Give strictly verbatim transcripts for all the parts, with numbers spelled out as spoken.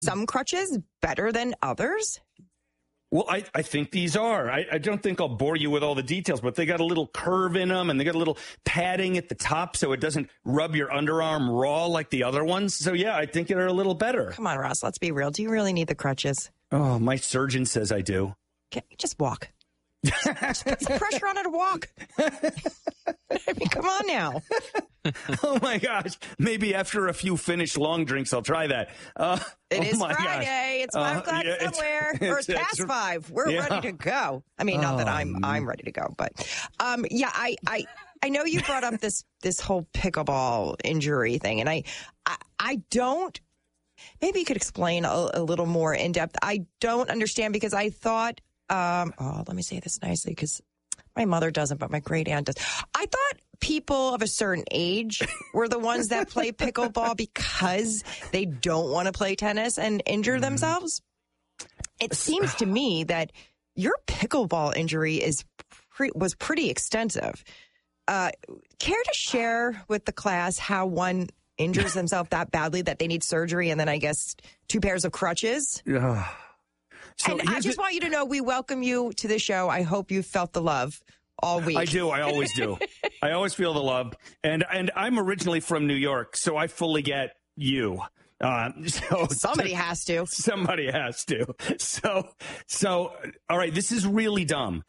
some crutches better than others? Well, I, I think these are. I, I don't think I'll bore you with all the details, but they got a little curve in them, and they got a little padding at the top so it doesn't rub your underarm raw like the other ones. So, yeah, I think they're a little better. Come on, Ross, let's be real. Do you really need the crutches? Oh, my surgeon says I do. Okay, just walk. Just put some pressure on it to walk. I mean, come on now. Oh, my gosh. Maybe after a few finished long drinks, I'll try that. Uh, it oh is my Friday. Gosh. It's five uh, o'clock yeah, somewhere. It's, or it's, it's past it's, five. We're yeah. ready to go. I mean, not oh, that I'm I'm ready to go, but um, yeah, I, I I know you brought up this this whole pickleball injury thing, and I I, I don't. Maybe you could explain a, a little more in depth. I don't understand because I thought. Um, oh, let me say this nicely because my mother doesn't, but my great aunt does. I thought people of a certain age were the ones that play pickleball because they don't want to play tennis and injure themselves. It seems to me that your pickleball injury is pre- was pretty extensive. Uh, care to share with the class how one injures themselves that badly that they need surgery and then I guess two pairs of crutches? Yeah. So and I just the- want you to know we welcome you to the show. I hope you felt the love all week. I do. I always do. I always feel the love. And and I'm originally from New York, so I fully get you. Uh, so somebody has to. Somebody has to. So so all right. This is really dumb.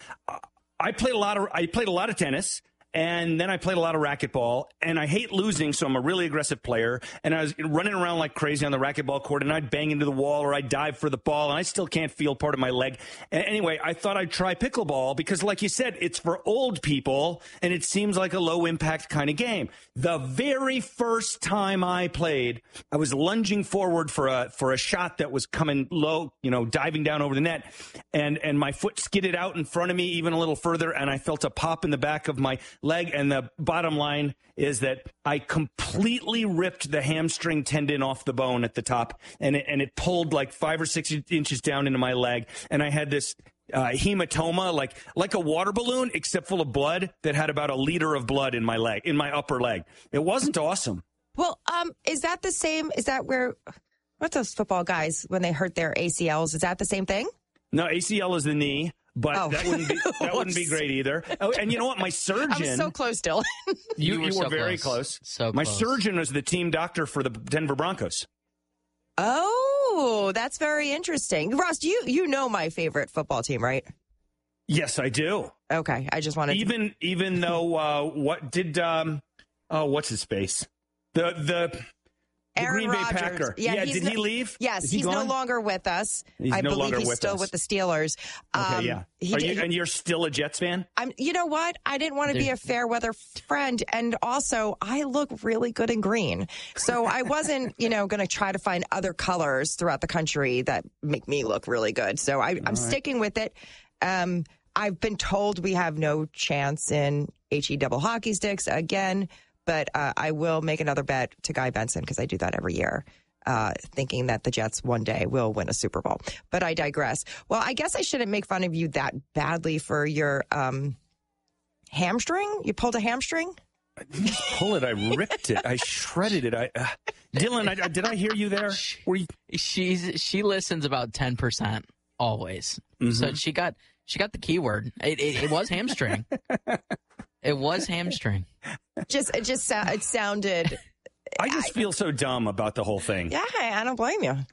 I played a lot of I played a lot of tennis. And then I played a lot of racquetball, and I hate losing, so I'm a really aggressive player. And I was running around like crazy on the racquetball court, and I'd bang into the wall or I'd dive for the ball, and I still can't feel part of my leg. And anyway, I thought I'd try pickleball because, like you said, it's for old people, and it seems like a low-impact kind of game. The very first time I played, I was lunging forward for a for a shot that was coming low, you know, diving down over the net, and and my foot skidded out in front of me even a little further, and I felt a pop in the back of my leg. And the bottom line is that I completely ripped the hamstring tendon off the bone at the top, and it, and it pulled like five or six inches down into my leg. And I had this uh, hematoma, like like a water balloon, except full of blood that had about a liter of blood in my leg, in my upper leg. It wasn't awesome. Well, um, is that the same? Is that where, what's those football guys when they hurt their A C Ls? Is that the same thing? No, A C L is the knee. But oh. that wouldn't be that wouldn't be great either. Oh, and you know what? My surgeon. I was so close, Dylan. you, you were, you were so very close. close. So My close. surgeon was the team doctor for the Denver Broncos. Oh, that's very interesting. Ross, do you you know my favorite football team, right? Yes, I do. Okay, I just wanted even to... even though uh, what did um oh what's his face the the. The Aaron Green Bay Rodgers. Packer. Yeah, yeah he's did no, he leave? Yes, he he's gone? no longer with us. He's I no believe longer he's with still us. with the Steelers. Okay, um, yeah. He, Are you, he, and you're still a Jets fan? I'm. You know what? I didn't want to be a fair weather friend, and also I look really good in green, so I wasn't, you know, going to try to find other colors throughout the country that make me look really good. So I, I'm right. sticking with it. Um, I've been told we have no chance in H E double hockey sticks again. But uh, I will make another bet to Guy Benson because I do that every year, uh, thinking that the Jets one day will win a Super Bowl. But I digress. Well, I guess I shouldn't make fun of you that badly for your um, hamstring. You pulled a hamstring? I didn't pull it. I ripped it. I shredded it. I, uh, Dylan, I, did I hear you there? Were you... She's she listens about ten percent always. Mm-hmm. So she got she got the keyword. It, it, it was hamstring. It was hamstring. Just it just it sounded. I just I, feel so dumb about the whole thing. Yeah, I don't blame you.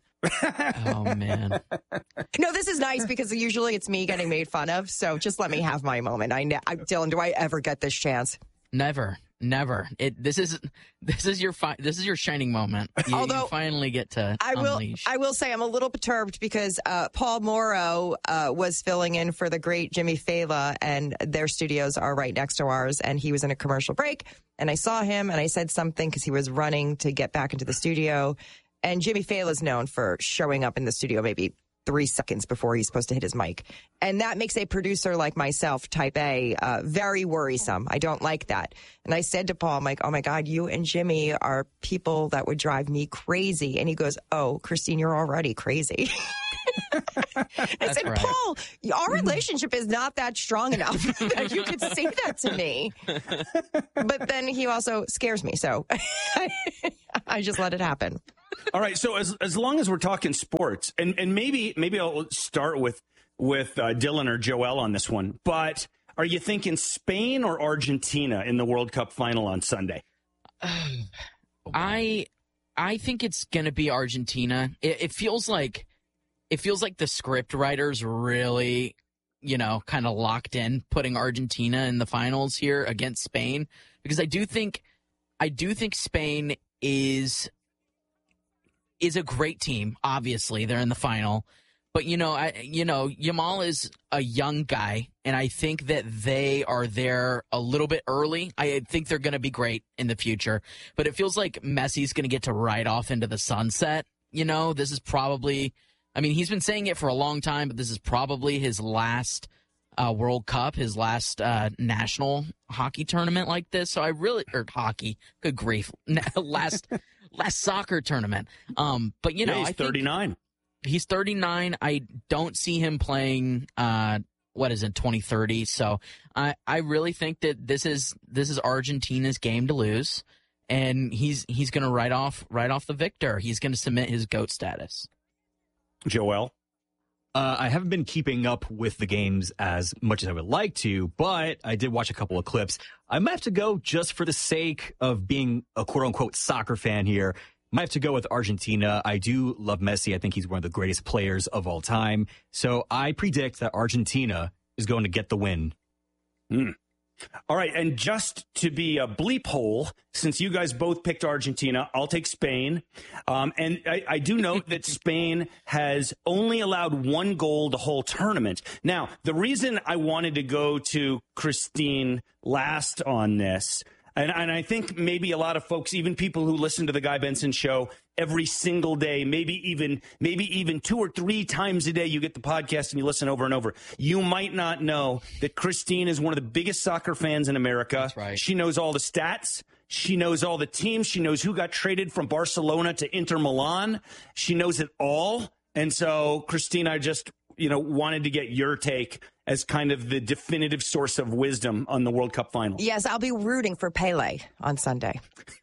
Oh man. No, this is nice because usually it's me getting made fun of. So just let me have my moment. I, I Dylan, do I ever get this chance? Never, never. It. This is this is your fi- this is your shining moment. You, Although you finally get to I will, unleash. I will say I'm a little perturbed because uh, Paul Morrow uh, was filling in for the great Jimmy Fallon, and their studios are right next to ours. And he was in a commercial break, and I saw him, and I said something because he was running to get back into the studio. And Jimmy Fallon is known for showing up in the studio maybe three seconds before he's supposed to hit his mic. And that makes a producer like myself, type A, uh, very worrisome. I don't like that. And I said to Paul, I'm like, oh my God, you and Jimmy are people that would drive me crazy. And he goes, oh, Christine, you're already crazy. I said, right. Paul, our relationship is not that strong enough that you could say that to me. But then he also scares me. So I just let it happen. All right. So as as long as we're talking sports, and, and maybe maybe I'll start with with uh, Dylan or Joel on this one. But are you thinking Spain or Argentina in the World Cup final on Sunday? I I think it's going to be Argentina. It, it feels like it feels like the script writers really, you know, kind of locked in putting Argentina in the finals here against Spain, because I do think I do think Spain is is a great team. Obviously, they're in the final. But, you know, I, you know, Yamal is a young guy, and I think that they are there a little bit early. I think they're going to be great in the future. But it feels like Messi's going to get to ride off into the sunset. You know, this is probably, I mean, he's been saying it for a long time, but this is probably his last uh, World Cup, his last uh, national hockey tournament like this. So I really, or hockey, good grief, last last soccer tournament. Um, but, you know, yeah, he's I think, thirty-nine. He's thirty-nine. I don't see him playing, uh, what is it, twenty thirty. So I, I really think that this is this is Argentina's game to lose, and he's he's going to write off write off the victor. He's going to submit his GOAT status. Joel? Uh, I haven't been keeping up with the games as much as I would like to, but I did watch a couple of clips. I might have to go just for the sake of being a quote-unquote soccer fan here. Might have to go with Argentina. I do love Messi. I think he's one of the greatest players of all time. So I predict that Argentina is going to get the win. Mm. All right, and just to be a bleep hole, since you guys both picked Argentina, I'll take Spain. Um, and I, I do note that Spain has only allowed one goal the whole tournament. Now, the reason I wanted to go to Christine last on this, and, and I think maybe a lot of folks, even people who listen to the Guy Benson Show every single day, maybe even maybe even two or three times a day, you get the podcast and you listen over and over. You might not know that Christine is one of the biggest soccer fans in America. That's right. She knows all the stats. She knows all the teams. She knows who got traded from Barcelona to Inter Milan. She knows it all. And so, Christine, I just, you know, wanted to get your take as kind of the definitive source of wisdom on the World Cup final. Yes, I'll be rooting for Pele on Sunday.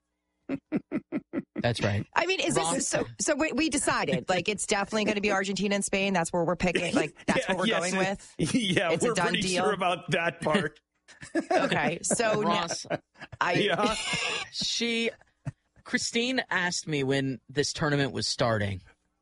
That's right. I mean, is Wrong. this so? So we, we decided, like, it's definitely going to be Argentina and Spain. That's where we're picking. Like, that's Yeah, what we're yes, going it- with. Yeah, It's we're a done pretty deal. sure about that part. Okay, so now, Ross, I Yeah. she, Christine asked me when this tournament was starting,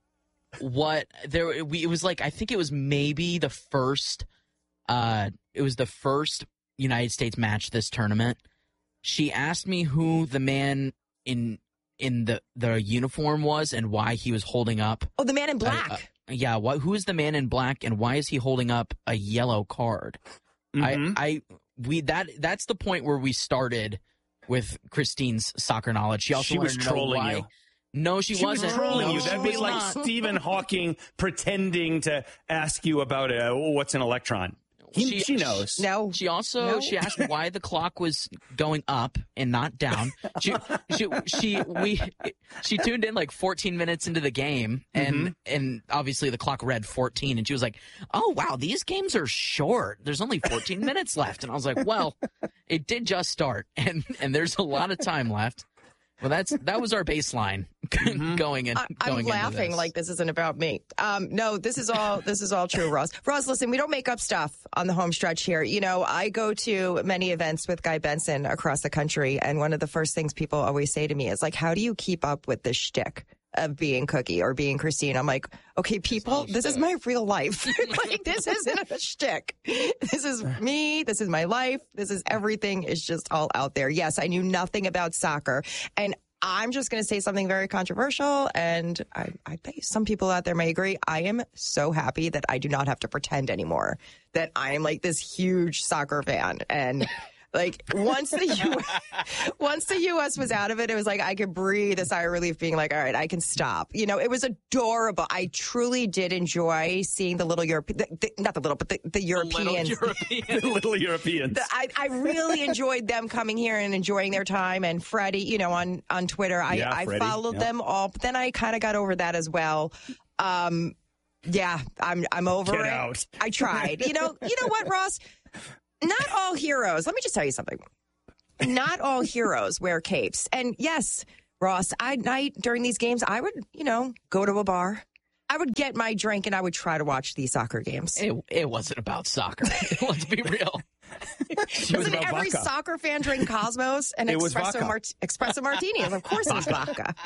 what there, we, it was like, I think it was maybe the first, uh, it was the first United States match this tournament. She asked me who the man in in the, the uniform was and why he was holding up. oh, the man in a- black. a- yeah, what, who is the man in black and why is he holding up a yellow card? Mhm. I, I, we that that's the point where we started with Christine's soccer knowledge. She also She was wanted to know trolling why. you. No, she, She was wasn't. trolling No, you. she That'd be was like not. Stephen Hawking pretending to ask you about uh, what's an electron. He, she, She- knows. no, She also No. she asked why the clock was going up and not down. She she she we she tuned in like fourteen minutes into the game and Mm-hmm. and obviously the clock read fourteen and she was like, "Oh wow, these games are short. There's only fourteen minutes left." And I was like, "Well, it did just start and and there's a lot of time left." Well, that's that was our baseline going in. I, going I'm into laughing this. like this isn't about me. Um, no, this is all this is all true, Ross. Ross, listen, we don't make up stuff on the home stretch here. You know, I go to many events with Guy Benson across the country, and one of the first things people always say to me is like, "How do you keep up with this shtick of being Cookie or being Christine?" I'm like, "Okay, people, this is my real life. Like, this isn't a shtick. This is me. This is my life. This is everything. Is just all out there." Yes, I knew nothing about soccer, and I'm just going to say something very controversial, and I, I bet some people out there may agree. I am so happy that I do not have to pretend anymore that I am like this huge soccer fan. And like once the U once the U S was out of it, it was like I could breathe a sigh of relief, being like, all right, I can stop. You know, it was adorable. I truly did enjoy seeing the little Europe, the, the, not the little, but the, the Europeans. European. Little Europeans. The- I, I really enjoyed them coming here and enjoying their time. And Freddie, you know, on, on Twitter, I, Yeah, I Freddie, followed yeah. them all, but then I kind of got over that as well. Um, yeah, I'm I'm over Get it. out. I tried. You know, you know what, Ross? Not all heroes. Let me just tell you something. Not all heroes wear capes. And yes, Ross, I night during these games, I would, you know, go to a bar. I would get my drink and I would try to watch these soccer games. It, it wasn't about soccer. Let's be real. Doesn't every vodka. Soccer fan drink Cosmos and it espresso, Mart- espresso martinis? Of course it was vodka.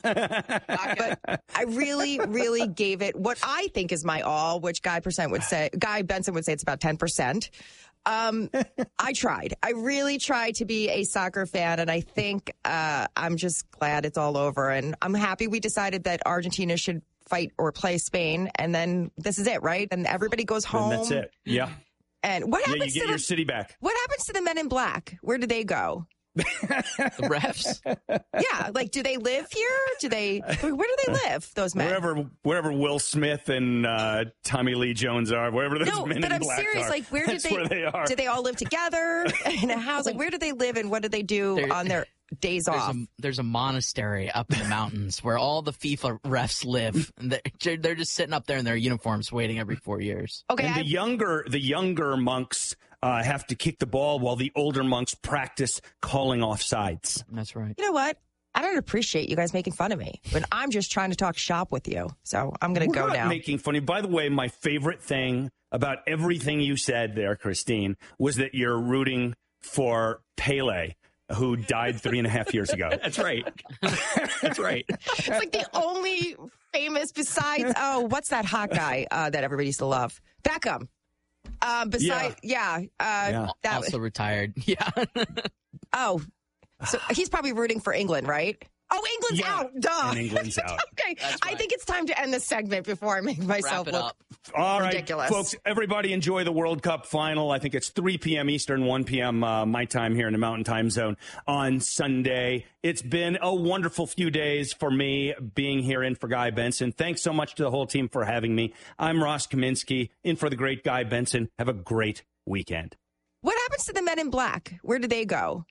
But I really, really gave it what I think is my all, which Guy Percent would say, Guy Benson would say it's about ten percent. Um, I tried. I really tried to be a soccer fan, and I think uh, I'm just glad it's all over. And I'm happy we decided that Argentina should fight or play Spain, and then this is it, right? And everybody goes home. And that's it. Yeah. And what happens yeah, you get to your the, city back. What happens to the Men in Black? Where do they go? The refs. Yeah, like do they live here? Do they? Where do they live? Those men. Wherever, wherever Will Smith and uh, Tommy Lee Jones are, wherever those no, Men but in I'm Black serious. are, Like, where did that's they? Where they are. Do they all live together in a house? Like, where do they live and what do they do there, on their days there's off? A, there's a monastery up in the mountains where all the FIFA refs live. They're, they're just sitting up there in their uniforms, waiting every four years. Okay, and the I've, younger, the younger monks. Uh, have to kick the ball while the older monks practice calling off sides. That's right. You know what? I don't appreciate you guys making fun of me, but I'm just trying to talk shop with you. So I'm going to go not now. Making funny. By the way, my favorite thing about everything you said there, Christine, was that you're rooting for Pele, who died three and a half years ago. That's right. That's right. It's like the only famous besides, oh, what's that hot guy uh, that everybody used to love? Beckham. Uh, besides, yeah, yeah, uh, yeah. that also retired. Yeah. Oh, so he's probably rooting for England, right? Oh, England's yeah. out. Duh. And England's out. Okay, right. I think it's time to end this segment before I make myself Wrap it look up. All right, ridiculous. folks, everybody enjoy the World Cup final. I think it's three p.m. Eastern, one p.m. Uh, my time here in the Mountain Time Zone on Sunday. It's been a wonderful few days for me being here in for Guy Benson. Thanks so much to the whole team for having me. I'm Ross Kaminsky, in for the great Guy Benson. Have a great weekend. What happens to the Men in Black? Where do they go?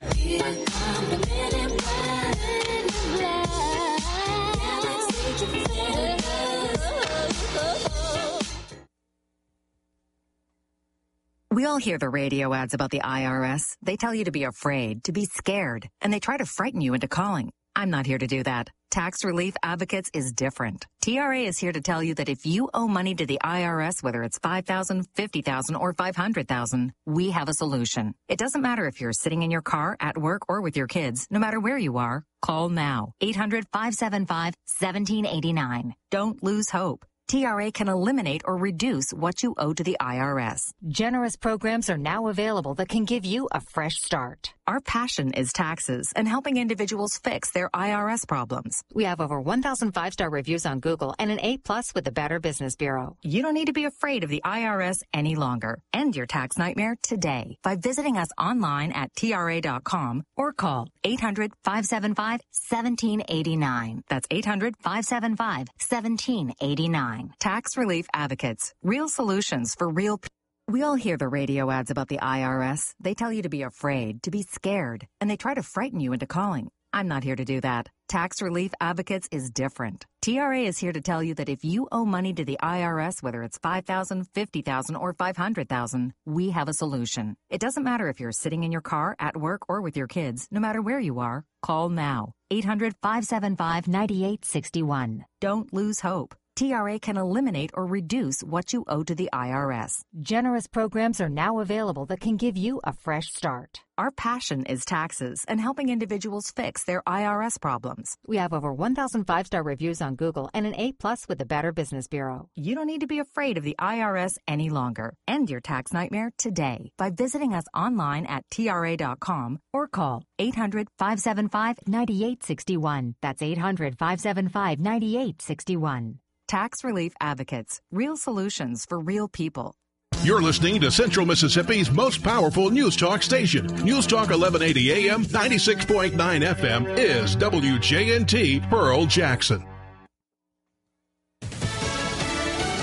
We all hear the radio ads about the I R S. They tell you to be afraid, to be scared, and they try to frighten you into calling. I'm not here to do that. Tax Relief Advocates is different. T R A is here to tell you that if you owe money to the I R S, whether it's five thousand dollars, fifty thousand dollars, or five hundred thousand dollars, we have a solution. It doesn't matter if you're sitting in your car, at work, or with your kids. No matter where you are, call now. eight hundred, five seven five, one seven eight nine. Don't lose hope. T R A can eliminate or reduce what you owe to the I R S. Generous programs are now available that can give you a fresh start. Our passion is taxes and helping individuals fix their I R S problems. We have over one thousand five-star reviews on Google and an A plus with the Better Business Bureau. You don't need to be afraid of the I R S any longer. End your tax nightmare today by visiting us online at T R A dot com or call eight hundred, five seven five, one seven eight nine. That's eight hundred, five seven five, one seven eight nine. Tax Relief Advocates. Real solutions for real people. We all hear the radio ads about the I R S. They tell you to be afraid, to be scared, and they try to frighten you into calling. I'm not here to do that. Tax Relief Advocates is different. T R A is here to tell you that if you owe money to the I R S, whether it's five thousand dollars, fifty thousand dollars, or five hundred thousand dollars, we have a solution. It doesn't matter if you're sitting in your car, at work, or with your kids. No matter where you are, call now. eight hundred, five seven five, nine eight six one. Don't lose hope. T R A can eliminate or reduce what you owe to the I R S. Generous programs are now available that can give you a fresh start. Our passion is taxes and helping individuals fix their I R S problems. We have over one thousand five-star reviews on Google and an A plus with the Better Business Bureau. You don't need to be afraid of the I R S any longer. End your tax nightmare today by visiting us online at T R A dot com or call eight hundred, five seven five, nine eight six one. That's eight hundred, five seven five, nine eight six one. Tax Relief Advocates. Real solutions for real people. You're listening to Central Mississippi's most powerful news talk station. News Talk eleven eighty A M, ninety-six point nine F M is W J N T Pearl Jackson.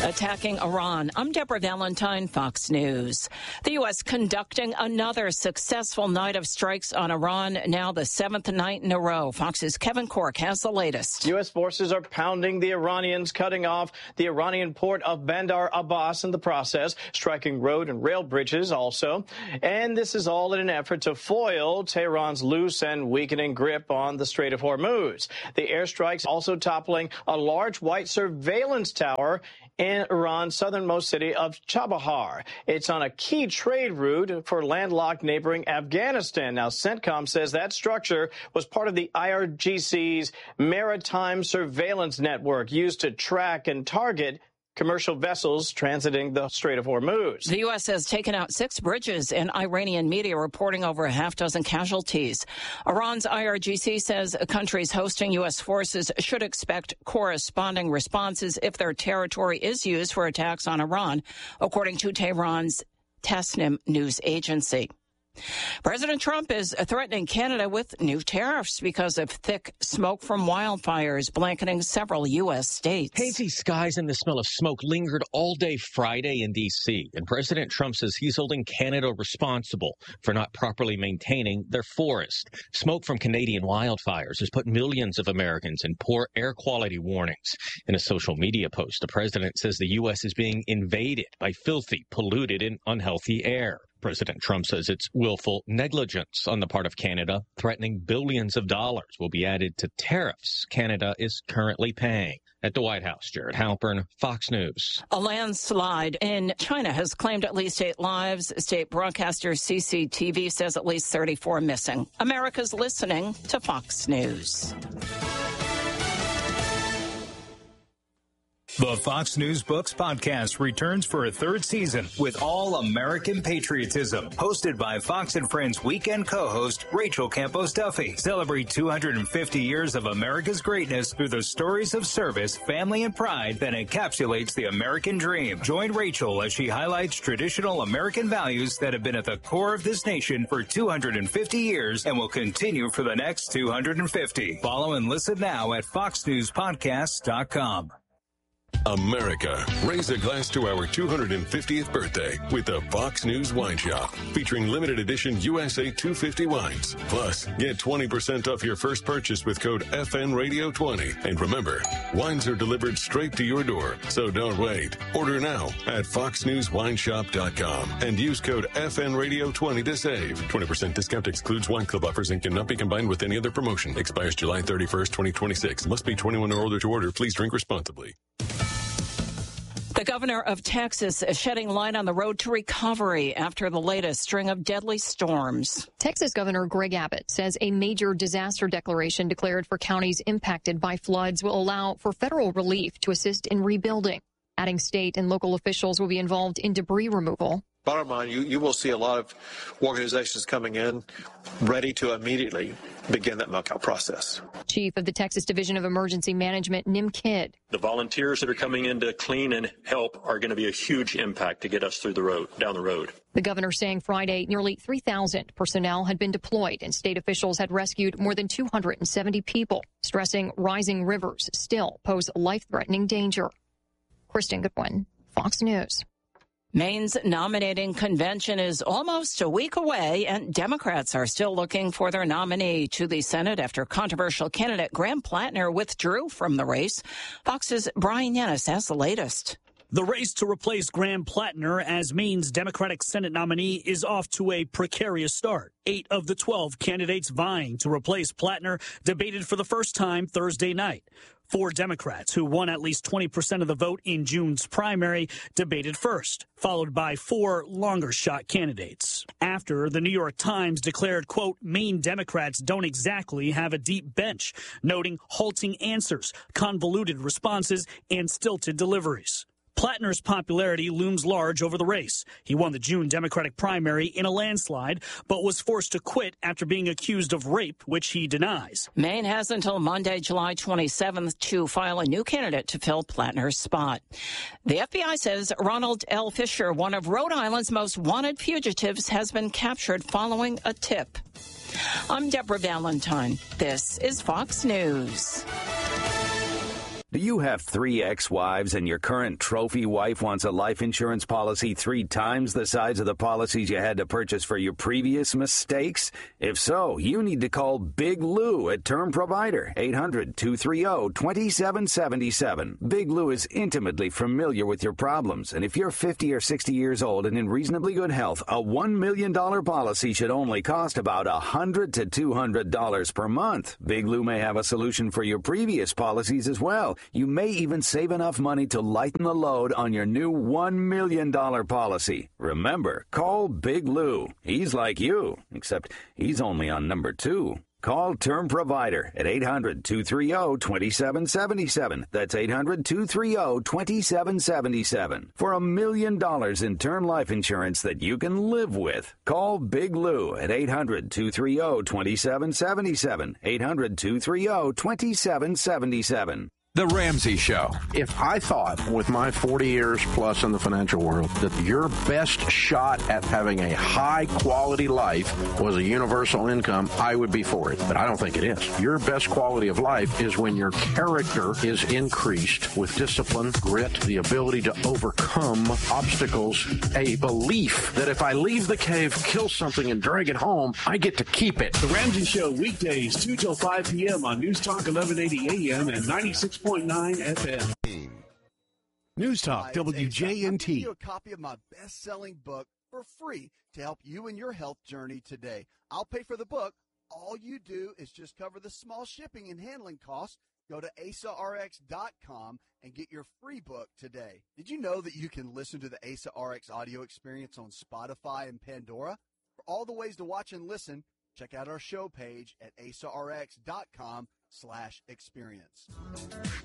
Attacking Iran. I'm Deborah Valentine, Fox News. The U S conducting another successful night of strikes on Iran, now the seventh night in a row. Fox's Kevin Cork has the latest. U S forces are pounding the Iranians, cutting off the Iranian port of Bandar Abbas in the process, striking road and rail bridges also. And this is all in an effort to foil Tehran's loose and weakening grip on the Strait of Hormuz. The airstrikes also toppling a large white surveillance tower in Iran's southernmost city of Chabahar. It's on a key trade route for landlocked neighboring Afghanistan. Now, CENTCOM says that structure was part of the I R G C's maritime surveillance network used to track and target commercial vessels transiting the Strait of Hormuz. The U S has taken out six bridges, and Iranian media reporting over a half dozen casualties. Iran's I R G C says countries hosting U S forces should expect corresponding responses if their territory is used for attacks on Iran, according to Tehran's Tasnim news agency. President Trump is threatening Canada with new tariffs because of thick smoke from wildfires blanketing several U S states. Hazy skies and the smell of smoke lingered all day Friday in D C, and President Trump says he's holding Canada responsible for not properly maintaining their forest. Smoke from Canadian wildfires has put millions of Americans in poor air quality warnings. In a social media post, the president says the U S is being invaded by filthy, polluted, and unhealthy air. President Trump says it's willful negligence on the part of Canada, threatening billions of dollars will be added to tariffs Canada is currently paying. At the White House, Jared Halpern, Fox News. A landslide in China has claimed at least eight lives. State broadcaster C C T V says at least thirty-four missing. America's listening to Fox News. The Fox News Books podcast returns for a third season with all American patriotism. Hosted by Fox and Friends weekend co-host Rachel Campos Duffy. Celebrate two hundred fifty years of America's greatness through the stories of service, family, and pride that encapsulates the American dream. Join Rachel as she highlights traditional American values that have been at the core of this nation for two hundred fifty years and will continue for the next two hundred fifty. Follow and listen now at fox news podcast dot com. America, raise a glass to our two hundred fiftieth birthday with the Fox News Wine Shop, featuring limited edition U S A two fifty wines. Plus, get twenty percent off your first purchase with code F N Radio twenty. And remember, wines are delivered straight to your door, so don't wait. Order now at fox news wine shop dot com and use code F N Radio twenty to save. twenty percent discount excludes wine club offers and cannot be combined with any other promotion. Expires July thirty-first, twenty twenty-six. Must be twenty-one or older to order. Please drink responsibly. The governor of Texas is shedding light on the road to recovery after the latest string of deadly storms. Texas Governor Greg Abbott says a major disaster declaration declared for counties impacted by floods will allow for federal relief to assist in rebuilding. Adding state and local officials will be involved in debris removal. Bottom line, you, you will see a lot of organizations coming in ready to immediately begin that milk out process. Chief of the Texas Division of Emergency Management, Nim Kidd. The volunteers that are coming in to clean and help are going to be a huge impact to get us through the road, down the road. The governor saying Friday nearly three thousand personnel had been deployed and state officials had rescued more than two hundred seventy people, stressing rising rivers still pose life-threatening danger. Kristen Goodwin, Fox News. Maine's nominating convention is almost a week away, and Democrats are still looking for their nominee to the Senate after controversial candidate Graham Plattner withdrew from the race. Fox's Brian Yanis has the latest. The race to replace Graham Plattner as Maine's Democratic Senate nominee is off to a precarious start. Eight of the twelve candidates vying to replace Plattner debated for the first time Thursday night. Four Democrats, who won at least twenty percent of the vote in June's primary, debated first, followed by four longer-shot candidates. After, the New York Times declared, quote, Maine Democrats don't exactly have a deep bench, noting halting answers, convoluted responses, and stilted deliveries. Plattner's popularity looms large over the race. He won the June Democratic primary in a landslide, but was forced to quit after being accused of rape, which he denies. Maine has until Monday, July twenty-seventh, to file a new candidate to fill Plattner's spot. The F B I says Ronald L. Fisher, one of Rhode Island's most wanted fugitives, has been captured following a tip. I'm Deborah Valentine. This is Fox News. Do you have three ex-wives and your current trophy wife wants a life insurance policy three times the size of the policies you had to purchase for your previous mistakes? If so, you need to call Big Lou at Term Provider, eight hundred, two three zero, two seven seven seven. Big Lou is intimately familiar with your problems, and if you're fifty or sixty years old and in reasonably good health, a one million dollars policy should only cost about one hundred to two hundred dollars per month. Big Lou may have a solution for your previous policies as well. You may even save enough money to lighten the load on your new one million dollars policy. Remember, call Big Lou. He's like you, except he's only on number two. Call Term Provider at eight hundred, two three zero, two seven seven seven. That's eight hundred, two three zero, two seven seven seven. For a million dollars in term life insurance that you can live with. Call Big Lou at eight hundred, two three zero, two seven seven seven. eight hundred, two three zero, two seven seven seven. The Ramsey Show. If I thought with my forty years plus in the financial world that your best shot at having a high quality life was a universal income, I would be for it. But I don't think it is. Your best quality of life is when your character is increased with discipline, grit, the ability to overcome obstacles, a belief that if I leave the cave, kill something, and drag it home, I get to keep it. The Ramsey Show, weekdays, two till five p.m. on News Talk eleven eighty A M and ninety-six point nine F M. News Talk W J N T. I'll give you a copy of my best-selling book for free to help you in your health journey today. I'll pay for the book. All you do is just cover the small shipping and handling costs. Go to asa r x dot com and get your free book today. Did you know that you can listen to the Asa R X audio experience on Spotify and Pandora? For all the ways to watch and listen, check out our show page at asa r x dot com slash experience.